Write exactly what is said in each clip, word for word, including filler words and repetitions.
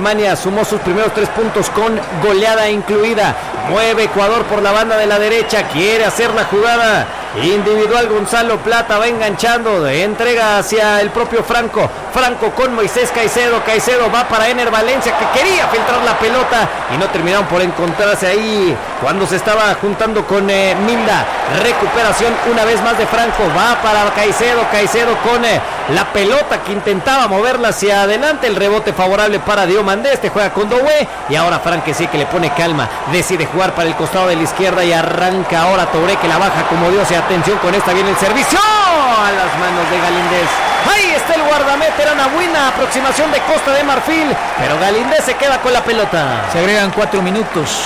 Alemania sumó sus primeros tres puntos con goleada incluida. Mueve Ecuador por la banda de la derecha, quiere hacer la jugada individual. Gonzalo Plata va enganchando, entrega hacia el propio Franco. Franco con Moisés Caicedo. Caicedo va para Ener Valencia, que quería filtrar la pelota y no terminaron por encontrarse ahí cuando se estaba juntando con eh, Minda. Recuperación una vez más de Franco, va para Caicedo. Caicedo con eh, la pelota que intentaba moverla hacia adelante. El rebote favorable para Diomandé. Este juega con Doué y ahora Franque sí que le pone calma, decide jugar para el costado de la izquierda y arranca ahora Touré, que la baja como Dios. Y atención con esta, viene el servicio a las manos de Galíndez. Ahí está el guardameta, era una buena aproximación de Costa de Marfil, pero Galíndez se queda con la pelota. Se agregan cuatro minutos.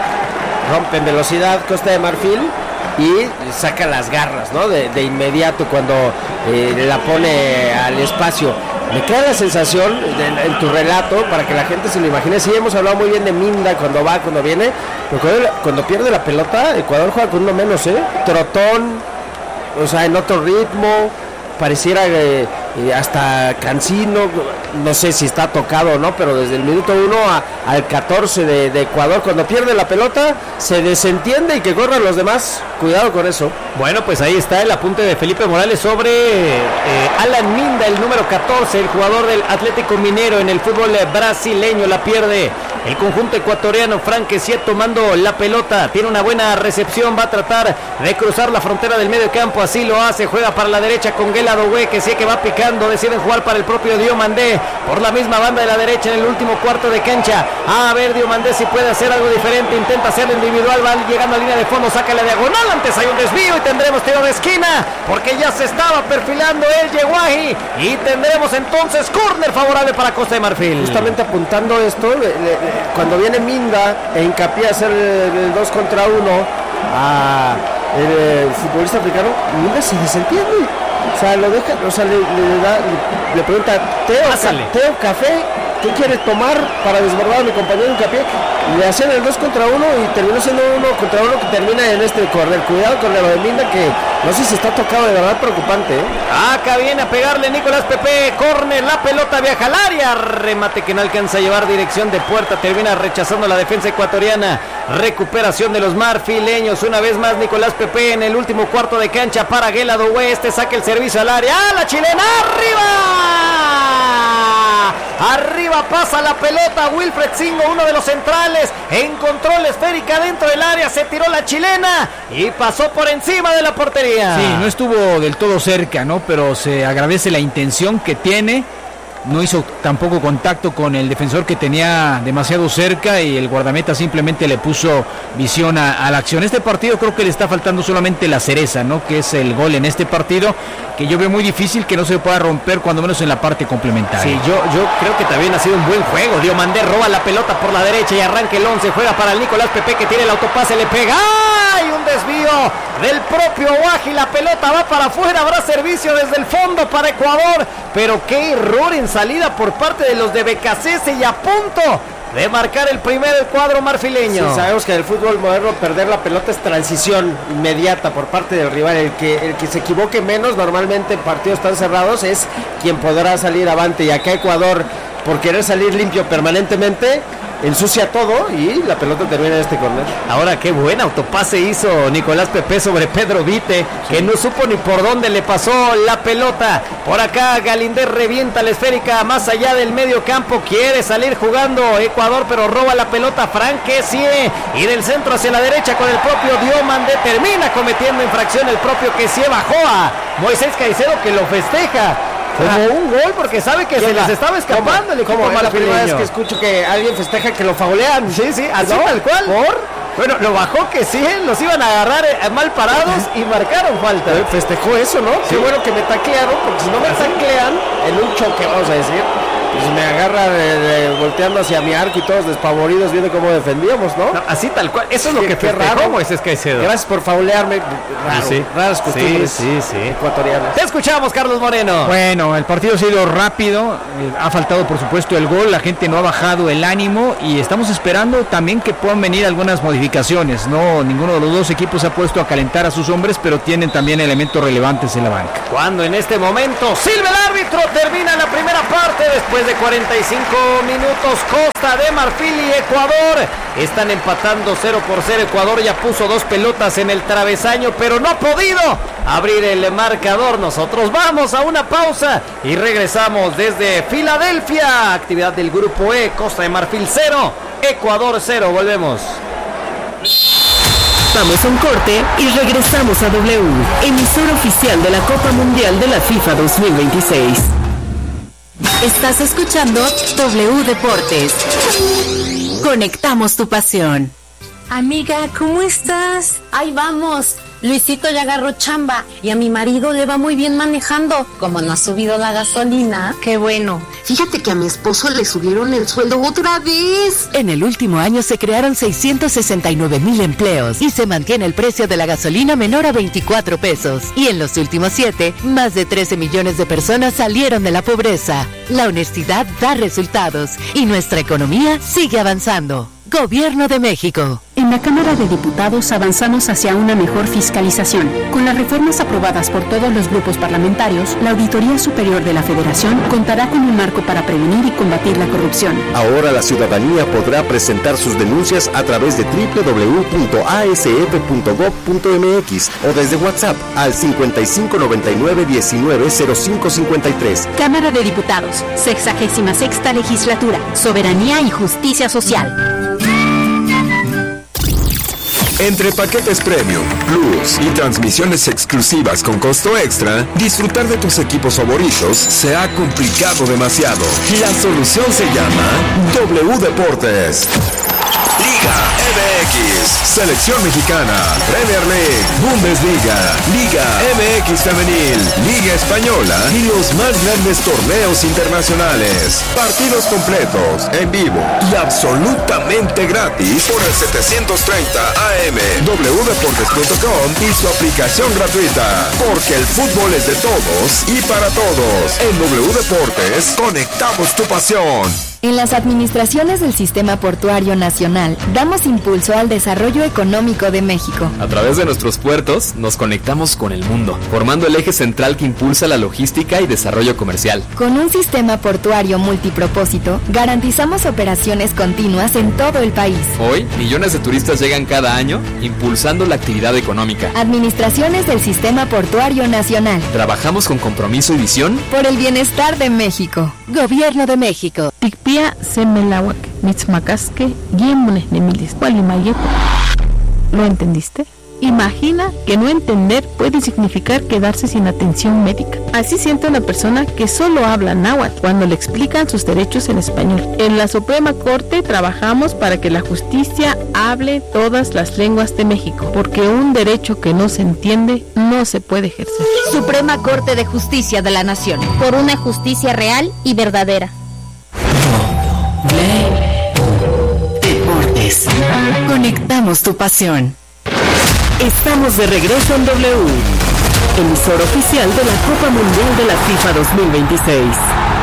Rompe en velocidad Costa de Marfil y saca las garras, ¿no? De, de inmediato cuando eh, la pone al espacio. Me queda la sensación de, en tu relato, para que la gente se lo imagine. Sí, hemos hablado muy bien de Minda cuando va, cuando viene, pero cuando, cuando pierde la pelota, Ecuador juega con uno menos, ¿eh? Trotón, o sea, en otro ritmo. Pareciera eh, eh, hasta cansino, no sé si está tocado o no, pero desde el minuto uno a, al catorce de, de Ecuador, cuando pierde la pelota, se desentiende y que corran los demás. Cuidado con eso. Bueno, pues ahí está el apunte de Felipe Morales sobre eh, Alan Minda, el número catorce, el jugador del Atlético Mineiro en el fútbol brasileño. La pierde el conjunto ecuatoriano. Franque sí tomando la pelota, tiene una buena recepción, va a tratar de cruzar la frontera del medio campo, así lo hace, juega para la derecha con Guela Doué, que sí que va picando, deciden jugar para el propio Diomandé por la misma banda de la derecha en el último cuarto de cancha. A ver Diomandé si puede hacer algo diferente, intenta hacerlo individual, va llegando a línea de fondo, saca la diagonal, antes hay un desvío y tendremos tiro de esquina, porque ya se estaba perfilando el Yeguaji y tendremos entonces córner favorable para Costa de Marfil. Justamente apuntando esto, le, le, cuando viene Minda e hincapié a hacer el dos contra uno a el, el futbolista africano, Minda se desentiende, o sea, lo deja, o sea, le, le, da, le, le pregunta, Teo, Teo, café, ¿qué quieres tomar para desbordar a mi compañero hincapié? Le hacen el dos contra uno y terminó siendo uno contra uno que termina en este corner. Cuidado con lo de Minda, que no sé si está tocado, de verdad preocupante, ¿eh? Acá viene a pegarle Nicolás Pepe, córner, la pelota viaja al área, remate que no alcanza a llevar dirección de puerta, termina rechazando la defensa ecuatoriana. Recuperación de los marfileños, una vez más Nicolás Pepe en el último cuarto de cancha para Guela Doué, este saca el servicio al área, ¡ah, la chilena, arriba! Arriba pasa la pelota, Wilfred Singo, uno de los centrales, encontró la esférica dentro del área, se tiró la chilena y pasó por encima de la portería. Sí, no estuvo del todo cerca, ¿no? Pero se agradece la intención que tiene. No hizo tampoco contacto con el defensor, que tenía demasiado cerca, y el guardameta simplemente le puso visión a, a la acción. Este partido creo que le está faltando solamente la cereza, ¿no? Que es el gol en este partido, que yo veo muy difícil que no se pueda romper, cuando menos en la parte complementaria. Sí, yo, yo creo que también ha sido un buen juego. Diomandé roba la pelota por la derecha y arranca el once, juega para el Nicolás Pepe, que tiene el autopase, le pega, ¡ay! Un desvío del propio Aguaji, la pelota va para afuera, habrá servicio desde el fondo para Ecuador, pero qué error en salida por parte de los de Becasese, y a punto de marcar el primero el cuadro marfileño. Sí, sabemos que en el fútbol moderno perder la pelota es transición inmediata por parte del rival. El que, el que se equivoque menos, normalmente en partidos tan cerrados, es quien podrá salir avante, y acá Ecuador, por querer salir limpio permanentemente, ensucia todo y la pelota termina en este córner. Ahora qué buen autopase hizo Nicolás Pepe sobre Pedro Vite, sí, que no supo ni por dónde le pasó la pelota. Por acá Galíndez revienta la esférica más allá del medio campo, quiere salir jugando Ecuador, pero roba la pelota Franque Kessie, y del centro hacia la derecha con el propio Diomandé, termina cometiendo infracción el propio Kessie, bajó a Moisés Caicedo, que lo festeja como ah, un gol, porque sabe que se les estaba escapando el equipo marfileño. Es la primera vez que escucho que alguien festeja que lo faulean. Sí, sí, así, ¿no? Tal cual. ¿Por? Bueno, lo bajó que sí, los iban a agarrar eh, mal parados y marcaron falta. Eh, festejó eso, ¿no? Sí. Qué bueno que me taclearon, porque si no me taclean en un choque, vamos a decir, pues me agarra de, de, volteando hacia mi arco y todos despavoridos viendo cómo defendíamos, ¿no? no así tal cual, eso es lo que festejó Moisés Caicedo. Gracias por faulearme. Raro, sí, sí. Raras costumbres sí, sí, sí. ecuatorianas. Te escuchamos, Carlos Moreno. Bueno, el partido ha sido rápido, eh, ha faltado por supuesto el gol, la gente no ha bajado el ánimo, y estamos esperando también que puedan venir algunas modificaciones clasificaciones, no, ninguno de los dos equipos se ha puesto a calentar a sus hombres, pero tienen también elementos relevantes en la banca. Cuando en este momento silba el árbitro, termina la primera parte después de cuarenta y cinco minutos. Costa de Marfil y Ecuador están empatando cero por cero. Ecuador ya puso dos pelotas en el travesaño, pero no ha podido abrir el marcador. Nosotros vamos a una pausa y regresamos desde Filadelfia. Actividad del grupo E, Costa de Marfil cero, Ecuador cero. Volvemos. Vamos a un corte y regresamos a W, emisora oficial de la Copa Mundial de la FIFA dos mil veintiséis. Estás escuchando W Deportes. Conectamos tu pasión. Amiga, ¿cómo estás? Ahí vamos. Luisito ya agarró chamba y a mi marido le va muy bien manejando. Como no ha subido la gasolina, qué bueno. Fíjate que a mi esposo le subieron el sueldo otra vez. En el último año se crearon seiscientos sesenta y nueve mil empleos y se mantiene el precio de la gasolina menor a veinticuatro pesos. Y en los últimos siete, más de trece millones de personas salieron de la pobreza. La honestidad da resultados y nuestra economía sigue avanzando. Gobierno de México. En la Cámara de Diputados avanzamos hacia una mejor fiscalización. Con las reformas aprobadas por todos los grupos parlamentarios, la Auditoría Superior de la Federación contará con un marco para prevenir y combatir la corrupción. Ahora la ciudadanía podrá presentar sus denuncias a través de doble u doble u doble u punto a s f punto gob punto m x o desde WhatsApp al cincuenta y cinco noventa y nueve diecinueve cero cinco cincuenta y tres. Cámara de Diputados, sexagésima sexta legislatura, soberanía y justicia social. Entre paquetes premium, plus y transmisiones exclusivas con costo extra, disfrutar de tus equipos favoritos se ha complicado demasiado. La solución se llama W Deportes. Liga M X, Selección Mexicana, Premier League, Bundesliga, Liga M X Femenil, Liga Española y los más grandes torneos internacionales. Partidos completos, en vivo y absolutamente gratis por el setecientos treinta A M, w deportes punto com y su aplicación gratuita. Porque el fútbol es de todos y para todos. En W Deportes, conectamos tu pasión. En las administraciones del Sistema Portuario Nacional, damos impulso al desarrollo económico de México. A través de nuestros puertos, nos conectamos con el mundo, formando el eje central que impulsa la logística y desarrollo comercial. Con un sistema portuario multipropósito, garantizamos operaciones continuas en todo el país. Hoy, millones de turistas llegan cada año, impulsando la actividad económica. Administraciones del Sistema Portuario Nacional. Trabajamos con compromiso y visión por el bienestar de México. Gobierno de México. ¿Lo entendiste? Imagina que no entender puede significar quedarse sin atención médica. Así siente una persona que solo habla náhuatl cuando le explican sus derechos en español. En la Suprema Corte trabajamos para que la justicia hable todas las lenguas de México, porque un derecho que no se entiende no se puede ejercer. Suprema Corte de Justicia de la Nación. Por una justicia real y verdadera. Deportes. Conectamos tu pasión. Estamos de regreso en W, emisora oficial de la Copa Mundial de la FIFA dos mil veintiséis.